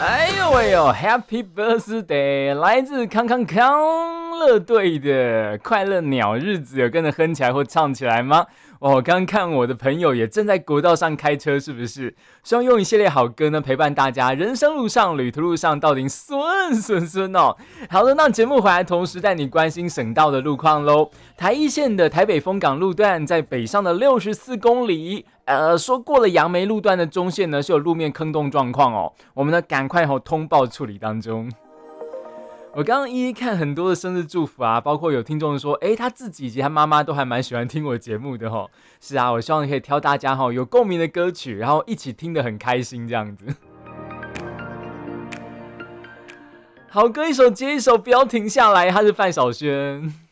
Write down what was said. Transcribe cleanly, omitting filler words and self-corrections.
哎呦喂呦 ，Happy Birthday！ 来自康康康乐队的快乐鸟日子，有跟着哼起来或唱起来吗？哦，刚看我的朋友也正在国道上开车，是不是？希望用一系列好歌呢陪伴大家，人生路上、旅途路上到底顺哦。好的，那节目回来同时带你关心省道的路况喽。台一线的台北丰港路段在北上的64公里。说过了杨梅路段的中线呢是有路面坑洞状况哦，我们呢赶快通报处理当中。我刚刚一看很多的生日祝福啊，包括有听众说，他自己以及他妈妈都还蛮喜欢听我节目的齁。是啊，我希望可以挑大家有共鸣的歌曲，然后一起听得很开心这样子。好歌一首接一首，不要停下来，他是范晓萱。